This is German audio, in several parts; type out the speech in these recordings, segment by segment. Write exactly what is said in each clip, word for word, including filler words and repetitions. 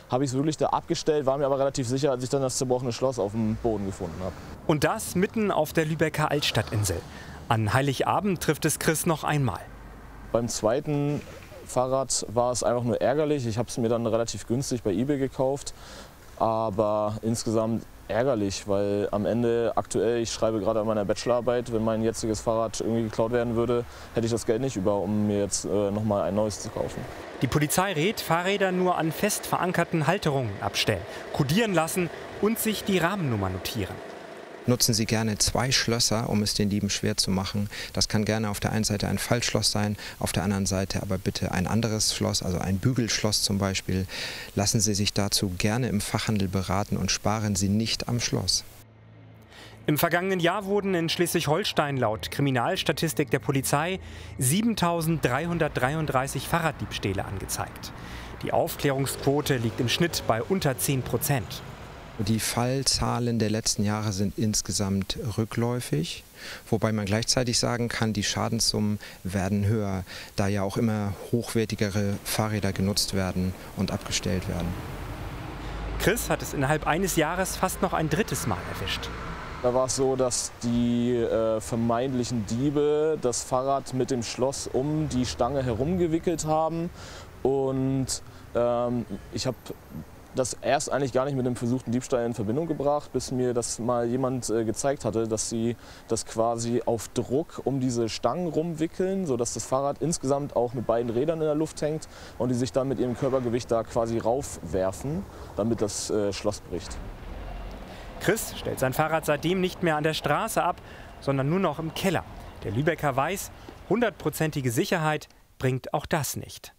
habe ich es wirklich da abgestellt, war mir aber relativ sicher, als ich dann das zerbrochene Schloss auf dem Boden gefunden habe. Und das mitten auf der Lübecker Altstadtinsel. An Heiligabend trifft es Chris noch einmal. Beim zweiten Fahrrad war es einfach nur ärgerlich. Ich habe es mir dann relativ günstig bei eBay gekauft, aber insgesamt ärgerlich, weil am Ende aktuell, ich schreibe gerade an meiner Bachelorarbeit, wenn mein jetziges Fahrrad irgendwie geklaut werden würde, hätte ich das Geld nicht über, um mir jetzt äh, noch mal ein neues zu kaufen. Die Polizei rät, Fahrräder nur an fest verankerten Halterungen abstellen, kodieren lassen und sich die Rahmennummer notieren. Nutzen Sie gerne zwei Schlösser, um es den Dieben schwer zu machen. Das kann gerne auf der einen Seite ein Faltschloss sein, auf der anderen Seite aber bitte ein anderes Schloss, also ein Bügelschloss zum Beispiel. Lassen Sie sich dazu gerne im Fachhandel beraten und sparen Sie nicht am Schloss. Im vergangenen Jahr wurden in Schleswig-Holstein laut Kriminalstatistik der Polizei siebentausenddreihundertdreiunddreißig Fahrraddiebstähle angezeigt. Die Aufklärungsquote liegt im Schnitt bei unter zehn Prozent. Die Fallzahlen der letzten Jahre sind insgesamt rückläufig, wobei man gleichzeitig sagen kann, die Schadenssummen werden höher, da ja auch immer hochwertigere Fahrräder genutzt werden und abgestellt werden. Chris hat es innerhalb eines Jahres fast noch ein drittes Mal erwischt. Da war es so, dass die äh, vermeintlichen Diebe das Fahrrad mit dem Schloss um die Stange herumgewickelt haben und ähm, ich habe das erst eigentlich gar nicht mit dem versuchten Diebstahl in Verbindung gebracht, bis mir das mal jemand äh, gezeigt hatte, dass sie das quasi auf Druck um diese Stangen rumwickeln, sodass das Fahrrad insgesamt auch mit beiden Rädern in der Luft hängt und die sich dann mit ihrem Körpergewicht da quasi raufwerfen, damit das äh, Schloss bricht. Chris stellt sein Fahrrad seitdem nicht mehr an der Straße ab, sondern nur noch im Keller. Der Lübecker weiß, hundertprozentige Sicherheit bringt auch das nicht.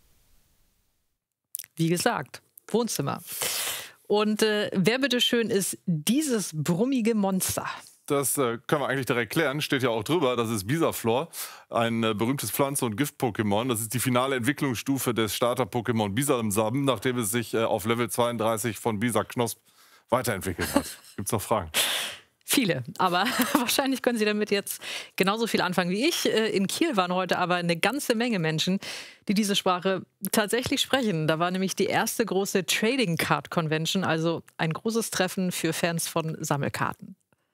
Wie gesagt, Wohnzimmer. Und äh, wer bitteschön ist dieses brummige Monster? Das äh, können wir eigentlich direkt klären, steht ja auch drüber. Das ist Bisaflor, ein äh, berühmtes Pflanze- und Gift-Pokémon. Das ist die finale Entwicklungsstufe des Starter-Pokémon Bisasam, nachdem es sich äh, auf Level zweiunddreißig von Bisaknosp weiterentwickelt hat. Gibt's noch Fragen? Viele, aber wahrscheinlich können Sie damit jetzt genauso viel anfangen wie ich. In Kiel waren heute aber eine ganze Menge Menschen, die diese Sprache tatsächlich sprechen. Da war nämlich die erste große Trading Card Convention, also ein großes Treffen für Fans von Sammelkarten.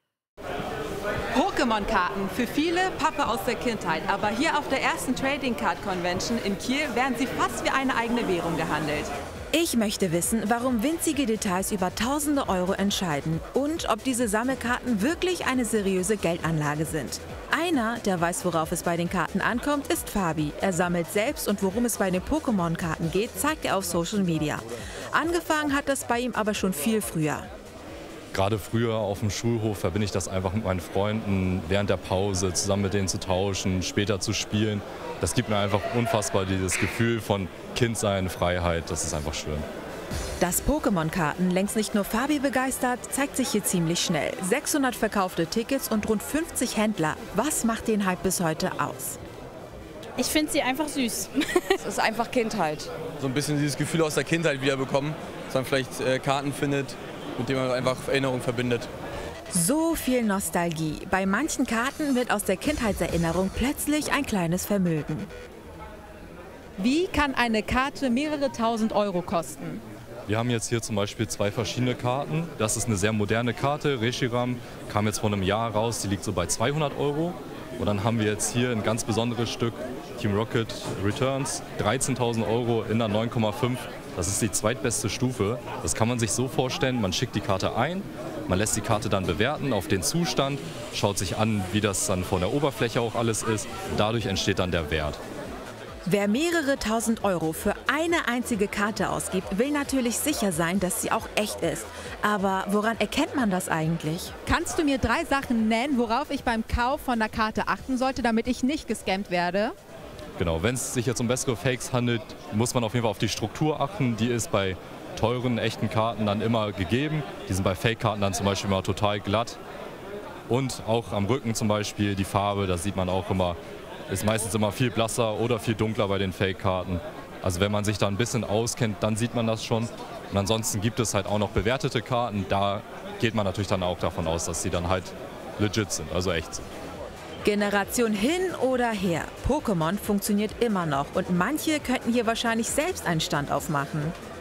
Pokémon-Karten, für viele Pappe aus der Kindheit. Aber hier auf der ersten Trading Card Convention in Kiel werden sie fast wie eine eigene Währung gehandelt. Ich möchte wissen, warum winzige Details über tausende Euro entscheiden und ob diese Sammelkarten wirklich eine seriöse Geldanlage sind. Einer, der weiß, worauf es bei den Karten ankommt, ist Fabi. Er sammelt selbst und worum es bei den Pokémon-Karten geht, zeigt er auf Social Media. Angefangen hat das bei ihm aber schon viel früher. Gerade früher auf dem Schulhof verbinde ich das einfach mit meinen Freunden, während der Pause zusammen mit denen zu tauschen, später zu spielen. Das gibt mir einfach unfassbar dieses Gefühl von Kindsein, Freiheit, das ist einfach schön. Dass Pokémon-Karten längst nicht nur Fabi begeistert, zeigt sich hier ziemlich schnell. sechshundert verkaufte Tickets und rund fünfzig Händler. Was macht den Hype bis heute aus? Ich finde sie einfach süß. Es ist einfach Kindheit. So ein bisschen dieses Gefühl aus der Kindheit wiederbekommen, dass man vielleicht äh, Karten findet, mit denen man einfach Erinnerungen verbindet. So viel Nostalgie. Bei manchen Karten wird aus der Kindheitserinnerung plötzlich ein kleines Vermögen. Wie kann eine Karte mehrere tausend Euro kosten? Wir haben jetzt hier zum Beispiel zwei verschiedene Karten. Das ist eine sehr moderne Karte, Reshiram, kam jetzt vor einem Jahr raus, die liegt so bei zweihundert Euro. Und dann haben wir jetzt hier ein ganz besonderes Stück, Team Rocket Returns, dreizehntausend Euro in der neun Komma fünf. Das ist die zweitbeste Stufe. Das kann man sich so vorstellen, man schickt die Karte ein, man lässt die Karte dann bewerten auf den Zustand, schaut sich an, wie das dann von der Oberfläche auch alles ist. Dadurch entsteht dann der Wert. Wer mehrere tausend Euro für eine einzige Karte ausgibt, will natürlich sicher sein, dass sie auch echt ist. Aber woran erkennt man das eigentlich? Kannst du mir drei Sachen nennen, worauf ich beim Kauf von der Karte achten sollte, damit ich nicht gescammt werde? Genau, wenn es sich jetzt um bessere Fakes handelt, muss man auf jeden Fall auf die Struktur achten. Die ist bei teuren, echten Karten dann immer gegeben. Die sind bei Fake-Karten dann zum Beispiel immer total glatt. Und auch am Rücken zum Beispiel die Farbe, das sieht man auch immer, ist meistens immer viel blasser oder viel dunkler bei den Fake-Karten. Also wenn man sich da ein bisschen auskennt, dann sieht man das schon. Und ansonsten gibt es halt auch noch bewertete Karten. Da geht man natürlich dann auch davon aus, dass sie dann halt legit sind, also echt sind. Generation hin oder her, Pokémon funktioniert immer noch und manche könnten hier wahrscheinlich selbst einen Stand aufmachen.